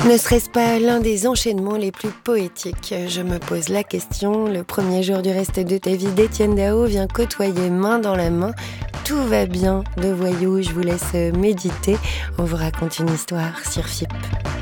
Ne serait-ce pas l'un des enchaînements les plus poétiques? Je me pose la question. Le premier jour du reste de ta vie d'Étienne Dao vient côtoyer main dans la main. Tout va bien de voyou, je vous laisse méditer. On vous raconte une histoire sur FIP.